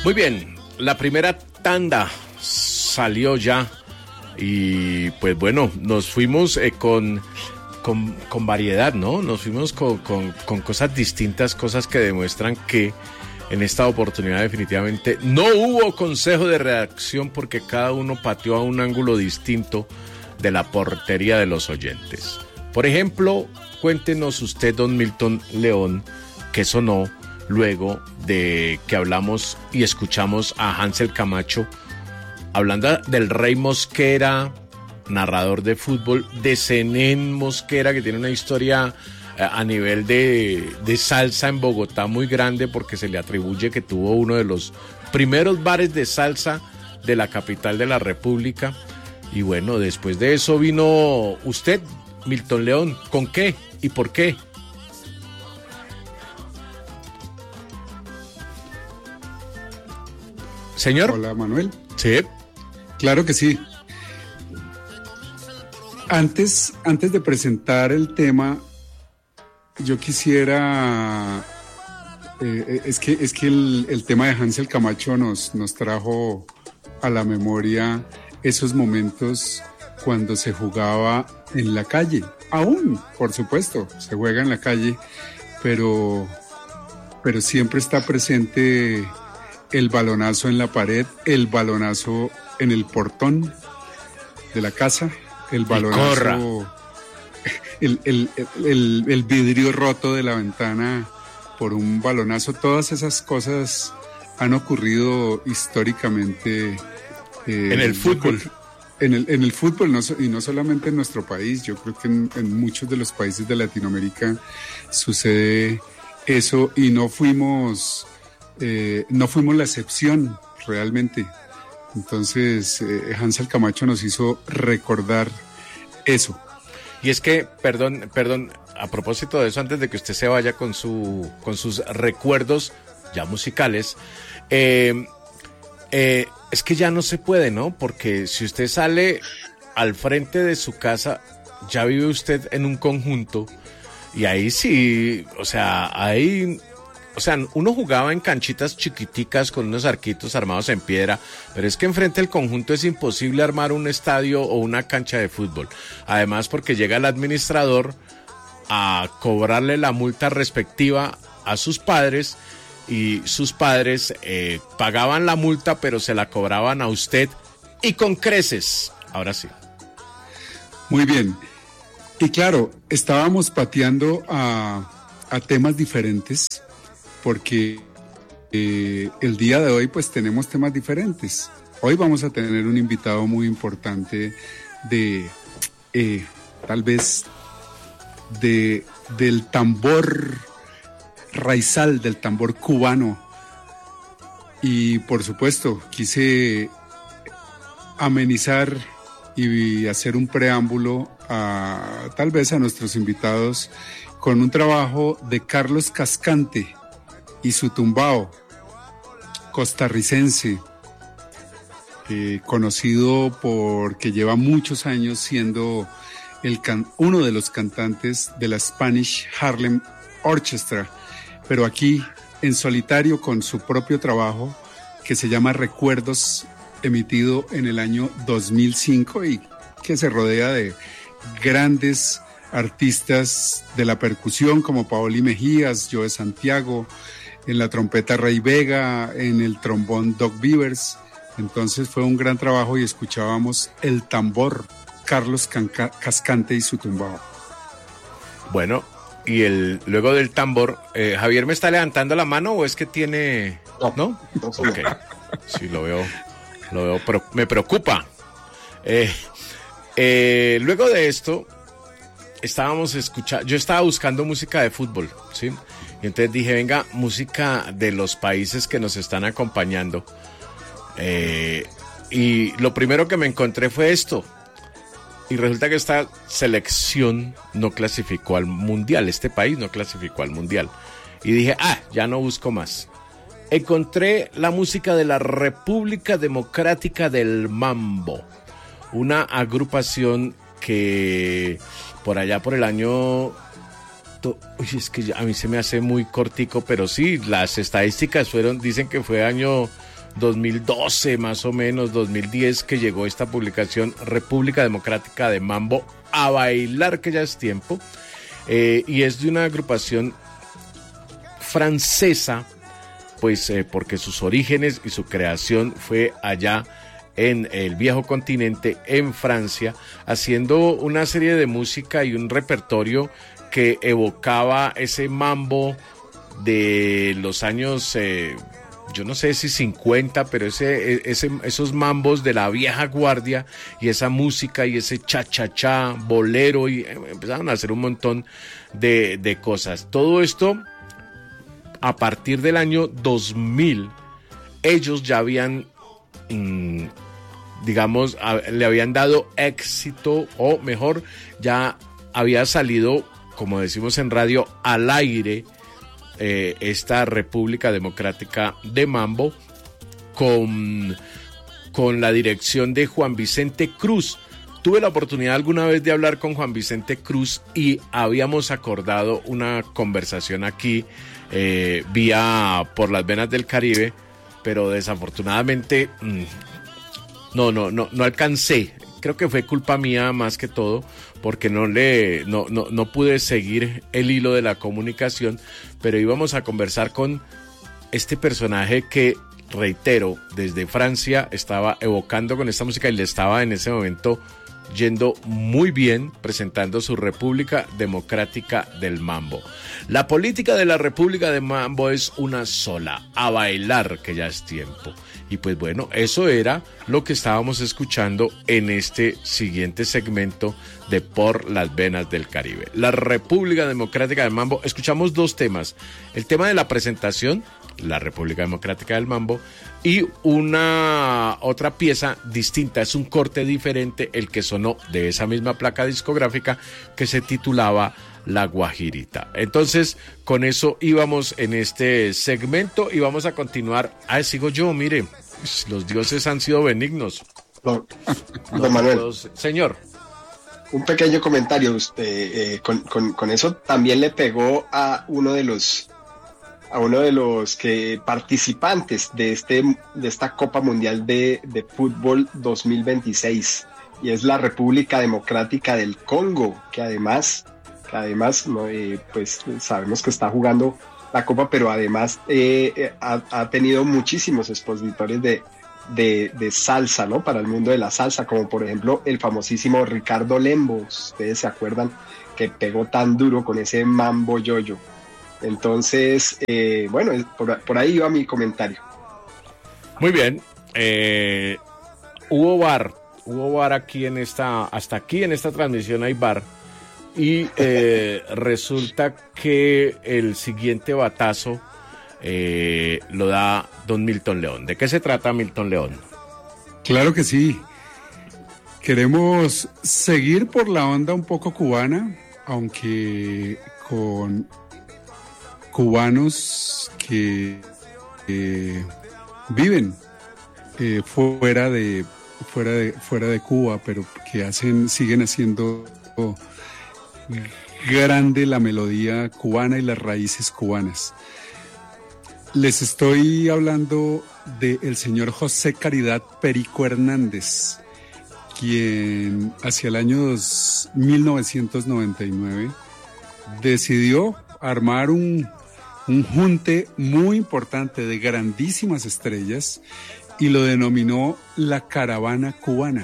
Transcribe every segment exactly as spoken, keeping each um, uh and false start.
Muy bien, la primera tanda salió ya y pues bueno, nos fuimos eh, con, con, con variedad, ¿no? Nos fuimos con, con, con cosas distintas, cosas que demuestran que en esta oportunidad definitivamente no hubo consejo de redacción porque cada uno pateó a un ángulo distinto de la portería de los oyentes. Por ejemplo, cuéntenos usted, don Milton León, qué sonó luego de que hablamos y escuchamos a Hansel Camacho hablando del Rey Mosquera, narrador de fútbol, de Zenén Mosquera, que tiene una historia a nivel de, de salsa en Bogotá muy grande porque se le atribuye que tuvo uno de los primeros bares de salsa de la capital de la República. Y bueno, después de eso vino usted, Milton León, ¿con qué y por qué? Señor. Hola, Manuel. Sí. Claro que sí. Antes, antes de presentar el tema, yo quisiera, eh, es que, es que el, el tema de Hansel Camacho nos, nos trajo a la memoria esos momentos cuando se jugaba en la calle. Aún, por supuesto, se juega en la calle, pero, pero siempre está presente el balonazo en la pared, el balonazo en el portón de la casa, el balonazo... El, el, el, el vidrio roto de la ventana por un balonazo, todas esas cosas han ocurrido históricamente eh, en el fútbol. En el, en el fútbol no, y no solamente en nuestro país, yo creo que en, en muchos de los países de Latinoamérica sucede eso y no fuimos, eh, no fuimos la excepción realmente. Entonces eh, Hansel Camacho nos hizo recordar eso. Y es que, perdón, perdón, a propósito de eso, antes de que usted se vaya con su, con sus recuerdos ya musicales, eh, eh, es que ya no se puede, ¿no? Porque si usted sale al frente de su casa, ya vive usted en un conjunto y ahí sí, o sea, ahí... O sea, uno jugaba en canchitas chiquiticas con unos arquitos armados en piedra, pero es que enfrente del conjunto es imposible armar un estadio o una cancha de fútbol. Además, porque llega el administrador a cobrarle la multa respectiva a sus padres y sus padres eh, pagaban la multa, pero se la cobraban a usted y con creces. Ahora sí. Muy bien. Y claro, estábamos pateando a, a temas diferentes. Porque eh, el día de hoy pues tenemos temas diferentes. Hoy vamos a tener un invitado muy importante de, eh, tal vez, de, del tambor raizal, del tambor cubano. Y por supuesto, quise amenizar y hacer un preámbulo a, tal vez a nuestros invitados con un trabajo de Carlos Cascante y su tumbao, costarricense, eh, conocido porque lleva muchos años siendo el can- uno de los cantantes de la Spanish Harlem Orchestra, pero aquí en solitario con su propio trabajo que se llama Recuerdos, emitido en el año dos mil cinco y que se rodea de grandes artistas de la percusión como Paoli Mejías, Joe Santiago, en la trompeta Rey Vega, en el trombón Doc Beavers. Entonces fue un gran trabajo y escuchábamos el tambor, Carlos Canca- Cascante y su tumbao. Bueno, y el luego del tambor, eh, ¿Javier me está levantando la mano o es que tiene...? No, ¿No? no Ok, sí, lo veo, lo veo, pero me preocupa. Eh, eh, luego de esto, estábamos escuchando, yo estaba buscando música de fútbol, ¿sí? Y entonces dije, venga, música de los países que nos están acompañando. Eh, y lo primero que me encontré fue esto. Y resulta que esta selección no clasificó al mundial, este país no clasificó al mundial. Y dije, ah, ya no busco más. Encontré la música de la República Democrática del Mambo, una agrupación que por allá por el año... Uy, es que a mí se me hace muy cortico, pero sí, las estadísticas fueron, dicen que fue año dos mil doce más o menos, dos mil diez, que llegó esta publicación República Democrática de Mambo, a bailar que ya es tiempo, eh, y es de una agrupación francesa, pues eh, porque sus orígenes y su creación fue allá en el viejo continente, en Francia, haciendo una serie de música y un repertorio que evocaba ese mambo de los años, eh, yo no sé si cincuenta, pero ese, ese, esos mambos de la vieja guardia, y esa música y ese cha-cha-cha, bolero, y eh, empezaron a hacer un montón de, de cosas. Todo esto a partir del año dos mil, ellos ya habían... Mmm, digamos, a, le habían dado éxito, o mejor, ya había salido, como decimos en radio, al aire eh, esta República Democrática de Mambo con, con la dirección de Juan Vicente Cruz. Tuve la oportunidad alguna vez de hablar con Juan Vicente Cruz y habíamos acordado una conversación aquí eh, vía Por las Venas del Caribe, pero desafortunadamente... Mmm, No, no, no, no alcancé. Creo que fue culpa mía más que todo, porque no le, no, no, no pude seguir el hilo de la comunicación, pero íbamos a conversar con este personaje que, reitero, desde Francia estaba evocando con esta música y le estaba en ese momento yendo muy bien presentando su República Democrática del Mambo. La política de la República de Mambo es una sola: a bailar que ya es tiempo. Y pues bueno, eso era lo que estábamos escuchando en este siguiente segmento de Por las Venas del Caribe. La República Democrática del Mambo. Escuchamos dos temas: el tema de la presentación, la República Democrática del Mambo, y una otra pieza distinta, es un corte diferente el que sonó de esa misma placa discográfica, que se titulaba La Guajirita. Entonces, con eso íbamos en este segmento y vamos a continuar. Ah, sigo yo, mire, los dioses han sido benignos. Don, don Manuel. Los, señor. Un pequeño comentario, usted, eh, con, con, con eso también le pegó a uno de los a uno de los que participantes de este de esta Copa Mundial de, de Fútbol dos mil veintiséis, y es la República Democrática del Congo, que además que además no, eh, pues sabemos que está jugando la Copa, pero además eh, eh, ha, ha tenido muchísimos expositores de, de, de salsa, ¿no? Para el mundo de la salsa, como por ejemplo el famosísimo Ricardo Lembo. Ustedes se acuerdan que pegó tan duro con ese mambo yoyo. Entonces, eh, bueno, por, por ahí va mi comentario. Muy bien. Eh, hubo bar, hubo bar aquí en esta, hasta aquí en esta transmisión hay bar. Y eh, resulta que el siguiente batazo eh, lo da don Milton León. ¿De qué se trata, Milton León? Claro que sí. Queremos seguir por la onda un poco cubana, aunque con cubanos que eh, viven eh, fuera de fuera de fuera de Cuba, pero que hacen siguen haciendo grande la melodía cubana y las raíces cubanas. Les estoy hablando del señor José Caridad Perico Hernández, quien hacia el año mil novecientos noventa y nueve decidió armar un, un junte muy importante de grandísimas estrellas y lo denominó la Caravana Cubana.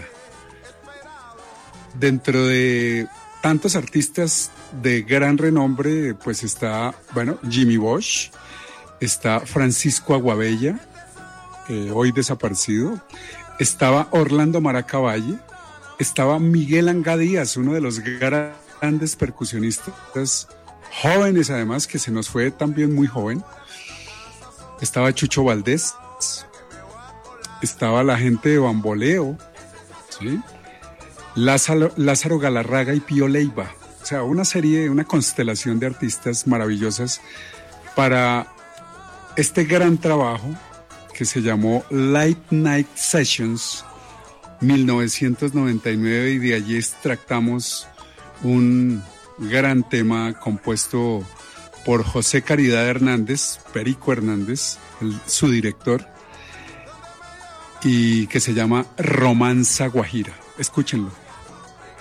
Dentro de tantos artistas de gran renombre, pues está, bueno, Jimmy Bosch, está Francisco Aguabella, eh, hoy desaparecido, estaba Orlando Maracavalle, estaba Miguel Anga Díaz, uno de los grandes percusionistas jóvenes, además, que se nos fue también muy joven, estaba Chucho Valdés, estaba la gente de Bamboleo, ¿sí? Lázaro, Lázaro Galarraga y Pío Leiva. O sea, una serie, una constelación de artistas maravillosas para este gran trabajo que se llamó Light Night Sessions mil novecientos noventa y nueve, y de allí extractamos un gran tema compuesto por José Caridad Hernández, Perico Hernández, el, su director, y que se llama Romanza Guajira. Escúchenlo.